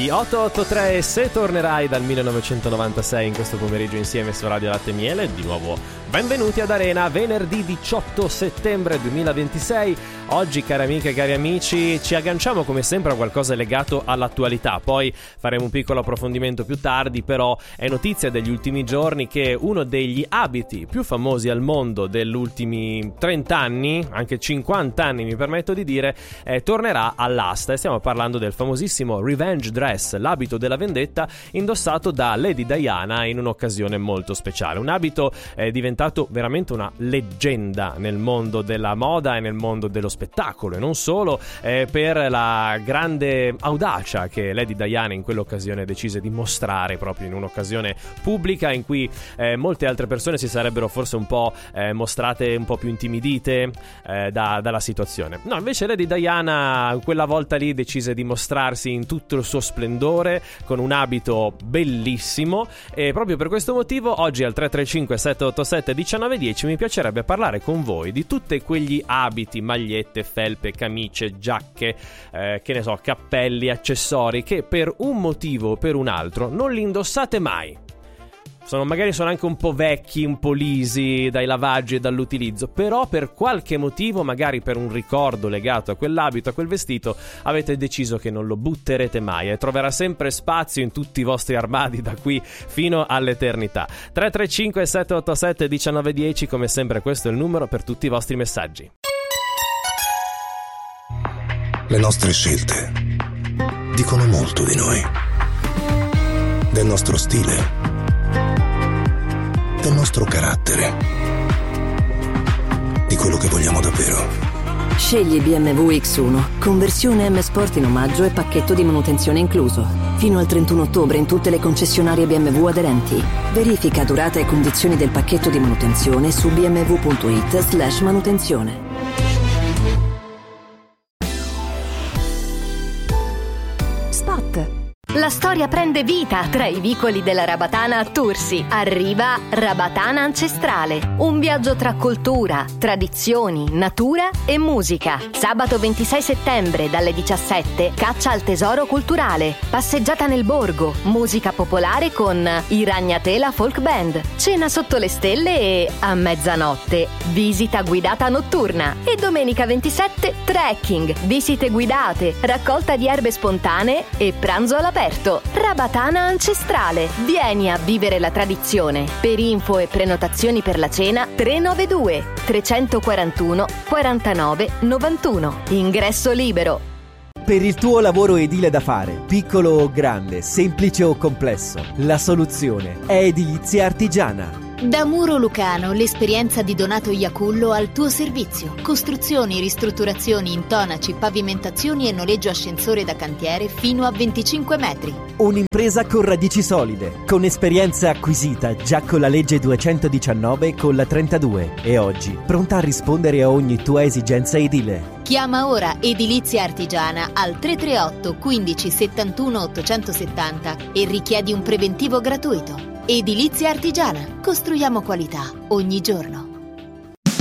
Gli 883, se tornerai dal 1996 in questo pomeriggio insieme su Radio Latte e Miele. Di nuovo benvenuti ad Arena, venerdì 18 settembre 2026. Oggi, cari amiche e cari amici, ci agganciamo come sempre a qualcosa legato all'attualità. Poi faremo un piccolo approfondimento più tardi, però è notizia degli ultimi giorni che uno degli abiti più famosi al mondo degli ultimi 30 anni, anche 50 anni mi permetto di dire, tornerà all'asta. E stiamo parlando del famosissimo Revenge Dress, l'abito della vendetta indossato da Lady Diana in un'occasione molto speciale. Un abito diventato veramente una leggenda nel mondo della moda e nel mondo dello spettacolo, e non solo, per la grande audacia che Lady Diana in quell'occasione decise di mostrare proprio in un'occasione pubblica in cui molte altre persone si sarebbero forse un po' mostrate un po' più intimidite dalla situazione. No, invece Lady Diana quella volta lì decise di mostrarsi in tutto il suo splendore con un abito bellissimo, e proprio per questo motivo oggi al 335 787 1910 mi piacerebbe parlare con voi di tutti quegli abiti, magliette, felpe, camicie, giacche, che ne so, cappelli, accessori che per un motivo o per un altro non li indossate mai. Magari sono anche un po' vecchi, un po' lisi dai lavaggi e dall'utilizzo, però per qualche motivo, magari per un ricordo legato a quell'abito, a quel vestito, avete deciso che non lo butterete mai e troverà sempre spazio in tutti i vostri armadi da qui fino all'eternità. 335 787 1910, come sempre questo è il numero per tutti i vostri messaggi. Le nostre scelte dicono molto di noi, del nostro stile, del nostro carattere, di quello che vogliamo davvero. Scegli BMW X1, conversione M Sport in omaggio e pacchetto di manutenzione incluso. Fino al 31 ottobre in tutte le concessionarie BMW aderenti. Verifica durata e condizioni del pacchetto di manutenzione su bmw.it/manutenzione. La storia prende vita tra i vicoli della Rabatana a Tursi. Arriva Rabatana Ancestrale, un viaggio tra cultura, tradizioni, natura e musica. Sabato 26 settembre dalle 17, caccia al tesoro culturale, passeggiata nel borgo, musica popolare con i Ragnatela Folk Band, cena sotto le stelle e, a mezzanotte, visita guidata notturna. E domenica 27, trekking, visite guidate, raccolta di erbe spontanee e pranzo all'aperto. Rabatana Ancestrale. Vieni a vivere la tradizione. Per info e prenotazioni per la cena 392 341 49 91. Ingresso libero. Per il tuo lavoro edile da fare, piccolo o grande, semplice o complesso, la soluzione è Edilizia Artigiana. Da Muro Lucano, l'esperienza di Donato Iacullo al tuo servizio. Costruzioni, ristrutturazioni, intonaci, pavimentazioni e noleggio ascensore da cantiere fino a 25 metri. Un'impresa con radici solide, con esperienza acquisita già con la legge 219 e con la 32, e oggi pronta a rispondere a ogni tua esigenza edile. Chiama ora Edilizia Artigiana al 338 15 71 870 e richiedi un preventivo gratuito. Edilizia Artigiana. Costruiamo qualità ogni giorno.